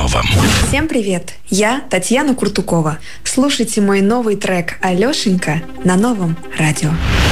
новом. Всем привет! Я Татьяна Куртукова. Слушайте мой новый трек «Алешенька» на Новом радио.